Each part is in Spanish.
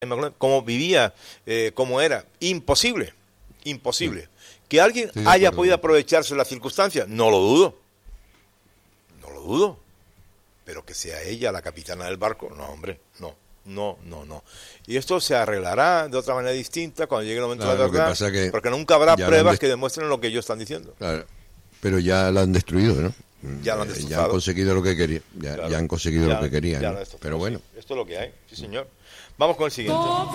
cómo vivía, cómo era. Imposible. Que alguien haya podido aprovecharse de las circunstancias, no lo dudo. Pero que sea ella la capitana del barco, no, hombre, no. Y esto se arreglará de otra manera distinta cuando llegue el momento de la verdad, porque nunca habrá pruebas que demuestren lo que ellos están diciendo. Claro, pero ya la han destruido, ¿no? Ya lo han destrozado. Ya han conseguido lo que querían. Ya han conseguido lo que querían. ¿No? Pero bueno. Sí, esto es lo que hay, sí señor. Vamos con el siguiente.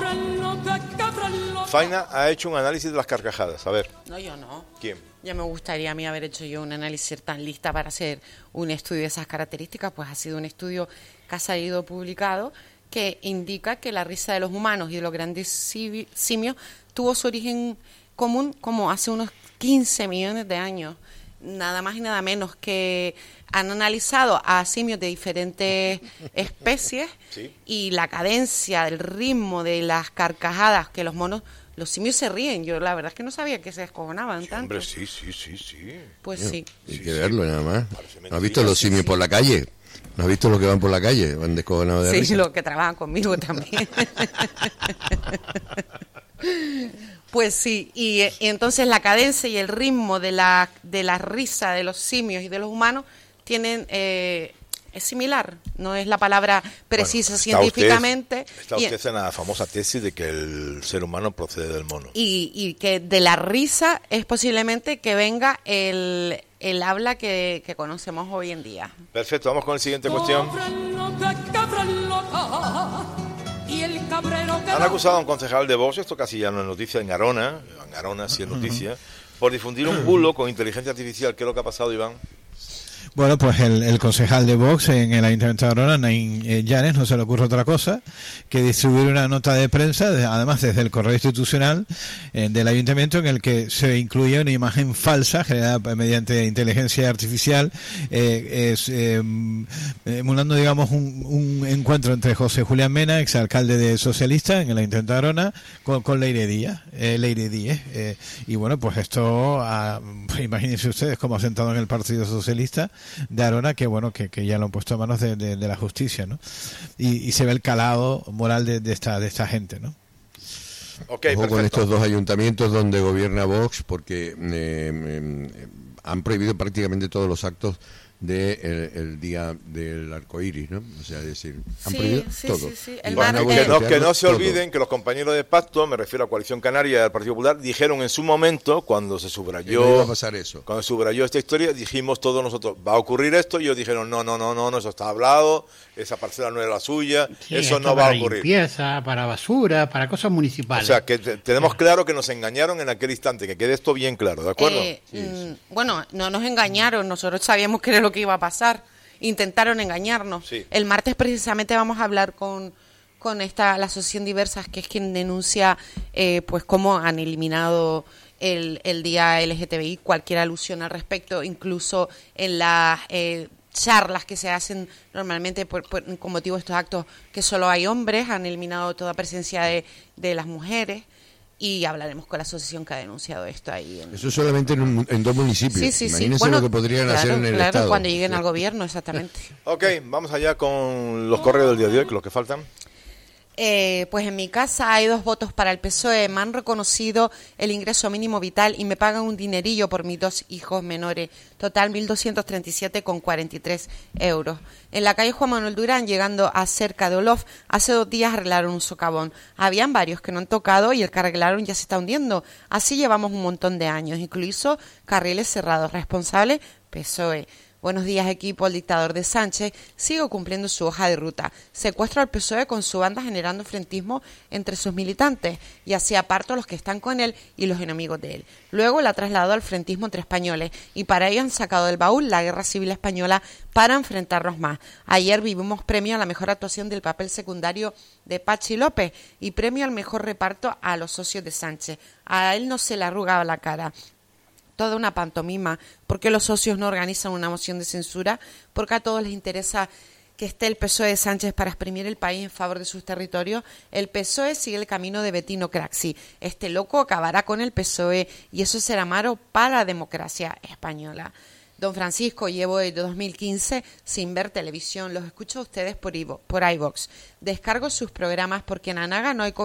Faina ha hecho un análisis de las carcajadas. A ver. No, yo no. ¿Quién? Ya me gustaría a mí haber hecho yo un análisis tan lista para hacer un estudio de esas características, pues ha sido un estudio que ha salido publicado que indica que la risa de los humanos y de los grandes simios tuvo su origen común como hace unos 15 millones de años. Nada más y nada menos que han analizado a simios de diferentes especies y la cadencia, el ritmo de las carcajadas que los simios se ríen. Yo la verdad es que no sabía que se descojonaban tanto. Hombre, sí. Pues sí. Hay que verlo nada más. ¿No has visto los simios por la calle? ¿No has visto los que van por la calle? Van descojonados de risa. Sí, los que trabajan conmigo también. Pues sí, y entonces la cadencia y el ritmo de la risa de los simios y de los humanos tienen es similar, no es la palabra precisa científicamente. Está usted en la famosa tesis de que el ser humano procede del mono. Y que de la risa es posiblemente que venga el habla que conocemos hoy en día. Perfecto, vamos con la siguiente cuestión. Han acusado a un concejal de Vox, esto casi ya no es noticia, en Garona sí es noticia, por difundir un bulo con inteligencia artificial. ¿Qué es lo que ha pasado, Iván? Bueno, pues el concejal de Vox en el Ayuntamiento de Garona, Nain Llanes, no se le ocurre otra cosa que distribuir una nota de prensa, además desde el correo institucional del Ayuntamiento, en el que se incluye una imagen falsa generada mediante inteligencia artificial, emulando, digamos, un encuentro entre José Julián Mena, exalcalde de Socialista en el Ayuntamiento de Garona, con Leire Díez. Y bueno, pues esto, imagínense ustedes cómo ha sentado en el Partido Socialista de Arona, que bueno, que ya lo han puesto a manos de la justicia, ¿no? Y se ve el calado moral de esta gente, ¿no? Ojo con estos dos ayuntamientos donde gobierna Vox, porque han prohibido prácticamente todos los actos el día del arco iris, ¿no? O sea, es decir, han prohibido todo. Sí. Que no se olviden que los compañeros de pacto, me refiero a Coalición Canaria y al Partido Popular, dijeron en su momento, cuando se subrayó, no iba a pasar eso. Cuando se subrayó esta historia, dijimos todos nosotros, va a ocurrir esto, y ellos dijeron, no, eso está hablado, esa parcela no es la suya, eso no va a ocurrir. Para limpieza, para basura, para cosas municipales. O sea, que tenemos claro que nos engañaron en aquel instante, que quede esto bien claro, ¿de acuerdo? Bueno, no nos engañaron, nosotros sabíamos que era lo que iba a pasar. Intentaron engañarnos. Sí. El martes precisamente vamos a hablar con la Asociación Diversas, que es quien denuncia pues cómo han eliminado el día LGTBI, cualquier alusión al respecto, incluso en las charlas que se hacen normalmente con motivo de estos actos, que solo hay hombres, han eliminado toda presencia de las mujeres. Y hablaremos con la asociación que ha denunciado esto ahí. Eso solamente en 2 municipios. Sí. Imagínense Bueno, lo que podrían hacer en el Estado. Cuando lleguen al gobierno, exactamente. Ok, vamos allá con los correos del día de hoy, que los que faltan. Pues en mi casa hay 2 votos para el PSOE. Me han reconocido el ingreso mínimo vital y me pagan un dinerillo por mis 2 hijos menores. Total 1.237,43 euros. En la calle Juan Manuel Durán, llegando a cerca de Olof, hace 2 días arreglaron un socavón. Habían varios que no han tocado y el que arreglaron ya se está hundiendo. Así llevamos un montón de años, incluso carriles cerrados. Responsable, PSOE. Buenos días, equipo. El dictador de Sánchez sigue cumpliendo su hoja de ruta. Secuestro al PSOE con su banda generando frentismo entre sus militantes y así aparto a los que están con él y los enemigos de él. Luego la trasladó al frentismo entre españoles y para ello han sacado del baúl la Guerra Civil Española para enfrentarnos más. Ayer vivimos premio a la mejor actuación del papel secundario de Pachi López y premio al mejor reparto a los socios de Sánchez. A él no se le arrugaba la cara. Toda una pantomima, porque los socios no organizan una moción de censura, porque a todos les interesa que esté el PSOE de Sánchez para exprimir el país en favor de sus territorios. El PSOE sigue el camino de Bettino Craxi. Este loco acabará con el PSOE y eso será malo para la democracia española. Don Francisco, llevo desde 2015 sin ver televisión. Los escucho a ustedes por iVoox. Descargo sus programas porque en Anaga no hay